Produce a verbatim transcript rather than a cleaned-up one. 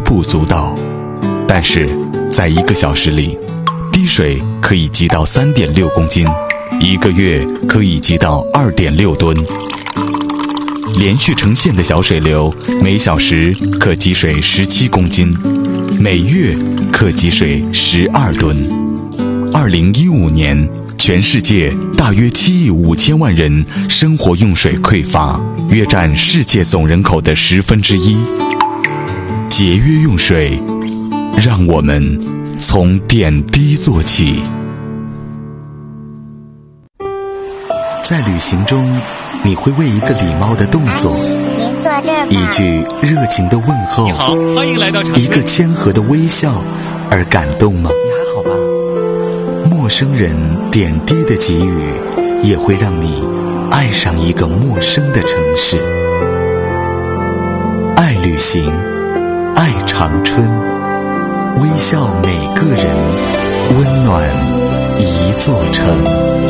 不足道，但是在一个小时里，滴水可以积到 三点六公斤，一个月可以积到 二点六吨。连续成线的小水流，每小时可积水十七公斤，每月可积水十二吨。二零一五年，全世界大约七亿五千万人生活用水匮乏，约占世界总人口的十分之一。节约用水，让我们从点滴做起。 在旅行中，你会为一个礼貌的动作， 您坐这儿吧， 一句热情的问候， 你好，欢迎来到长一个谦和的微笑而感动吗？ 你还好吧？ 陌生人点滴的给予，也会让你爱上一个陌生的城市。爱旅行，爱长春，微笑每个人，温暖一座城。